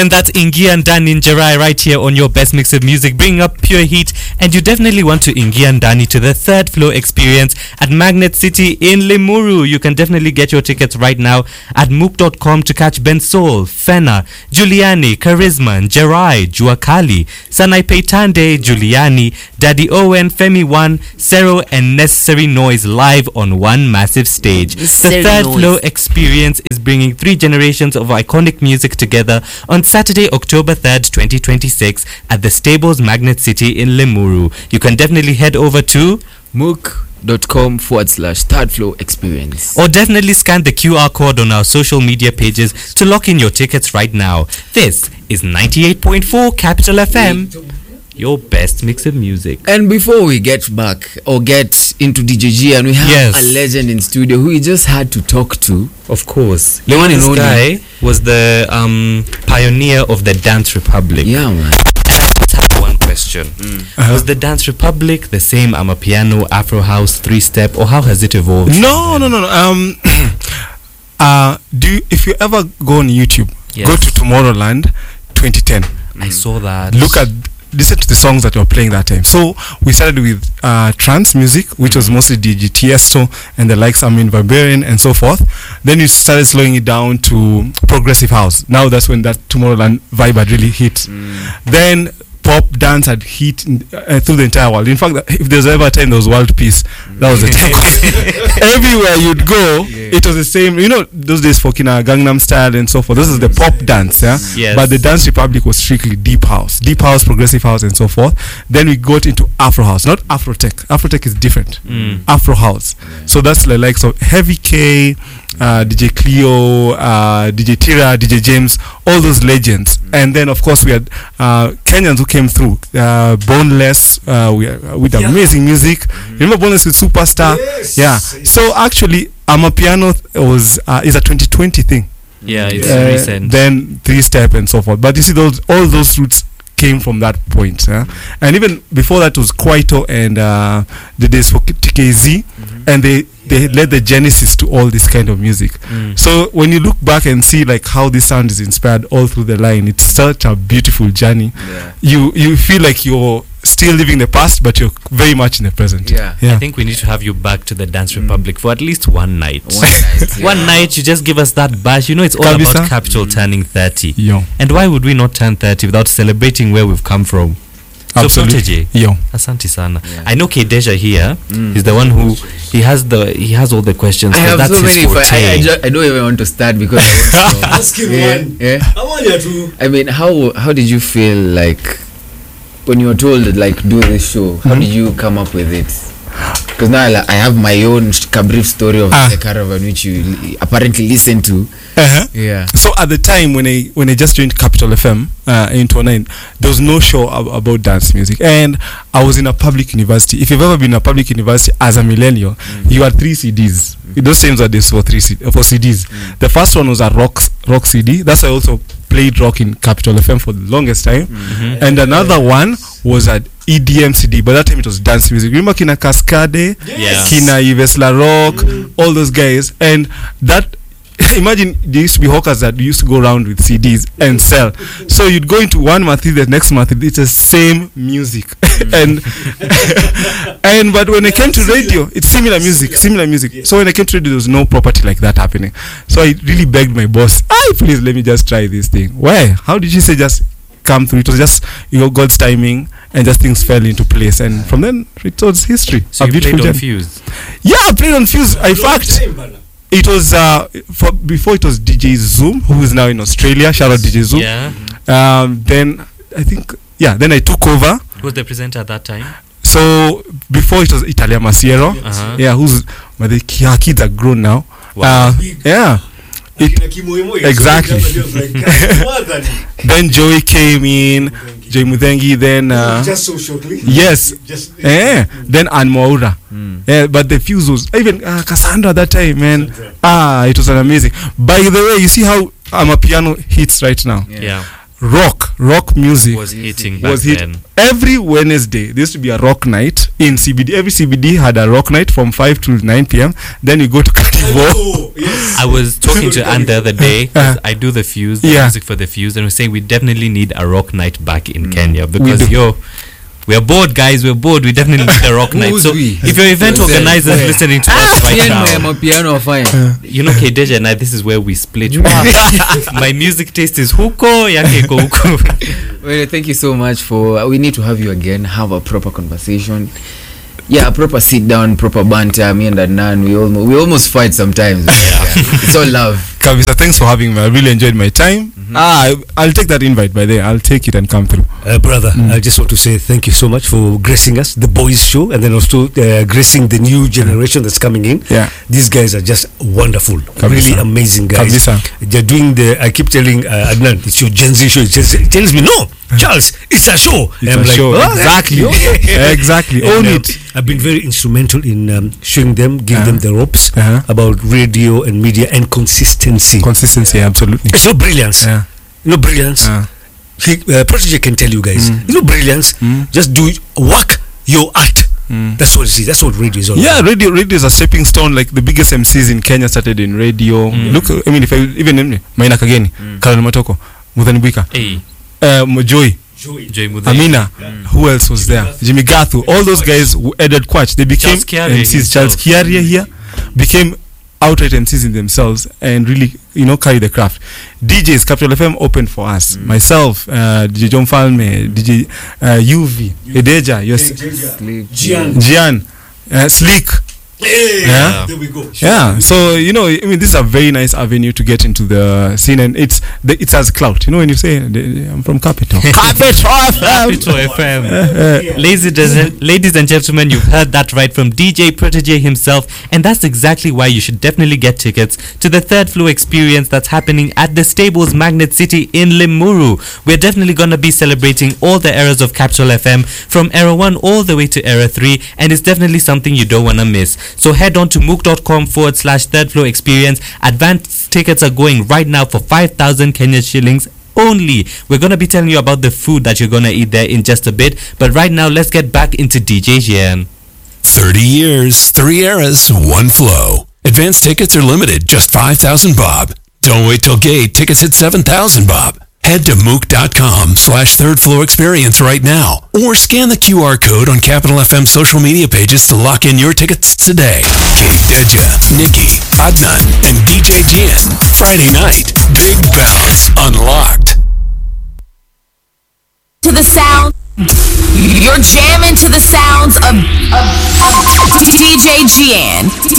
And that's Ingia Ndani Njerai right here on your best mix of music, bringing up pure heat. And you definitely want to Ingia Ndani to the third floor experience at Magnet City in Limuru. You can definitely get your tickets right now at mook.com to catch Ben Sol, Fena, Giuliani, Charisma, Njerai, Juakali, Sanai Peitande, Giuliani, Daddy Owen, Femi One, Sero, and Necessary Noise live on one massive stage. The third floor experience is bringing three generations of iconic music together on Saturday, October 3rd, 2026 at the Stables Magnet City in Limuru. You can definitely head over to mook.com/third floor experience, or definitely scan the QR code on our social media pages to lock in your tickets right now. This is 98.4 Capital FM, your best mix of music. And before we get back or get into DJ G, and we have a legend in studio who we just had to talk to. Of course, the one this guy was the pioneer of the Dance Republic. Yeah, man. Let's have one question. Was the Dance Republic the same Amapiano, Afro House, 3-step, or how has it evolved? No. If you ever go on YouTube, go to Tomorrowland 2010. I saw that. Listen to the songs that were playing that time. So we started with trance music, which was mostly DJ Tiesto and the likes, Barbarian and so forth. Then you started slowing it down to progressive house. Now that's when that Tomorrowland vibe had really hit. Then pop dance had hit through the entire world. In fact, if there's ever a time there was world peace, that was the time. Everywhere you'd go, it was the same. You know, those days for Gangnam Style and so forth. This is the pop dance, Yes. But the Dance Republic was strictly deep house, progressive house, and so forth. Then we got into Afro house, not Afrotech. Afrotech is different. Afro house. So that's the likes of Heavy K, DJ Cleo, DJ Tira, DJ James, all those legends. And then of course we had Kenyans who came through, Boneless, with amazing music. Remember Boneless with Superstar? Yes. So actually Amapiano is a 2020 thing. Yeah, it's recent. Then 3-step and so forth. But you see, all those roots came from that point, and even before that was Kwaito and the days for TKZ, and they led the genesis to all this kind of music. So when you look back and see like how this sound is inspired all through the line, it's such a beautiful journey. You feel like you're still living the past, but you're very much in the present. I think we need to have you back to the Dance Republic for at least one night. One night, you just give us that bash. You know, it's all about Capital turning 30. And why would we not turn 30 without celebrating where we've come from? Absolutely. So Asante sana. I know K-Deja here is the one who he has all the questions. I have that's so many. I don't even want to start because ask him one. I mean, how did you feel like when you were told that, like, do this show? How did you come up with it? Because now I have my own brief story of the caravan, which you apparently listened to. So at the time when I just joined Capital FM in 2009, there was no show about dance music, and I was in a public university. If you've ever been in a public university as a millennial, you had 3 CDs. Those times are days for 4 CDs. The first one was a rock CD. That's why I also played rock in Capital FM for the longest time. And another one was an EDM CD, but that time it was dance music. Remember Kina Cascade, Kina Yves La Rock, all those guys. And that, imagine there used to be hawkers that used to go around with CDs and sell. So you'd go into one month, the next month it's the same music. But when I came to radio, it's similar music. So when I came to radio, there was no property like that happening. So I really begged my boss, please let me just try this thing. Why? How did she say just come through? It was just, God's timing, and just things fell into place, and from then it was history. So you played on Fuse? Yeah, I played on Fuse. In fact, it was before it was DJ Zoom, who is now in Australia. Shout out DJ Zoom. Then I think then I took over. Who was the presenter at that time? So before it was Italia Masiero. Who's the kids are grown now. Wow. Exactly. Then Joey came in, Joey Muthengi, then just so shortly. Yes. Then Ann Moura. But the Fuse was even Cassandra that time, man. It was an amazing. By the way, you see how Amapiano hits right now. Rock music was hitting back then. Every Wednesday there used to be a rock night in CBD. Every CBD had a rock night from 5 to 9 p.m. Then you go to Kativo. Oh, yes. I was talking to Anne the other day. 'Cause I do the Fuse, the Yeah. music for the Fuse, and we're saying we definitely need a rock night back in Kenya We because do. we're bored, guys. We're bored. We definitely need a rock night. Who's So we? if your event Yourself. organizers Yeah. listening to us right now, my piano fine. you know, Kedeja and I, this is where we split. My music taste is huko, yake iko huko. Well, thank you so much for. We need to have you again. Have a proper conversation. Yeah, a proper sit down, proper banter. Me and Adnan, we almost fight sometimes. It's all love. Kavisa, thanks for having me. I really enjoyed my time. I'll take that invite by there. I'll take it and come through. Brother, I just want to say thank you so much for gracing us, the boys show, and then also gracing the new generation that's coming in. Yeah. These guys are just wonderful, Kabisa. really amazing guys. Kabisa. They're doing I keep telling Adnan, it's your Gen Z show. He tells me, no, Charles, it's a show. It's And I'm a like, show. "Oh, Exactly. okay." Exactly. And, Own it. I've been very instrumental in showing them, giving them the ropes about radio and media and consistency. Consistency, absolutely. It's no brilliance. Yeah. No brilliance. Protege can tell you guys. No brilliance. Just do work your art. That's what it is. That's what radio is all Yeah, about. radio is a stepping stone. Like the biggest MCs in Kenya started in radio. Look, I mean, if I even name Maina Kageni, Karol Matoko, Muthoni Bwika, Hey, Joy, Joy Muthoni. Amina, who else was there? Jimmy Gathu, all those guys who Edward Quach, they became Charles Kiaria MCs. himself. Charles Kiaria here became outright MCs in themselves and really, carry the craft. DJs, Capital FM opened for us. Myself, DJ John Falme, DJ UV, Edeja, Gian, Slick. Hey, Yeah. there we go. Yeah, so this is a very nice avenue to get into the scene, and it has clout. When you say I'm from Capital, Capital FM. Ladies and gentlemen, you've heard that right from DJ Protege himself, and that's exactly why you should definitely get tickets to the Third Floor experience that's happening at the Stables Magnet City in Limuru. We're definitely going to be celebrating all the eras of Capital FM from era 1 all the way to era 3, and it's definitely something you don't want to miss. So head on to mook.com/Third Floor experience. Advance tickets are going right now for 5,000 Kenya shillings only. We're going to be telling you about the food that you're going to eat there in just a bit, but right now let's get back into DJ Jian. 30 years, 3 eras, 1 flow. Advance tickets are limited, just 5,000 bob. Don't wait till gate, tickets hit 7,000 bob. Head to mook.com/Third Floor experience right now, or scan the QR code on Capital FM social media pages to lock in your tickets today. Kate Deja, Nikki, Adnan, and DJ Jian. Friday night, Big Bounce Unlocked. To the sound, you're jamming to the sounds of DJ Jian.